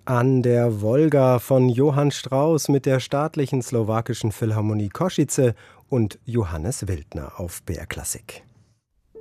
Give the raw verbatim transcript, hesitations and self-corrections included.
An der Wolga von Johann Strauss mit der Staatlichen Slowakischen Philharmonie Košice und Johannes Wildner auf B R Klassik.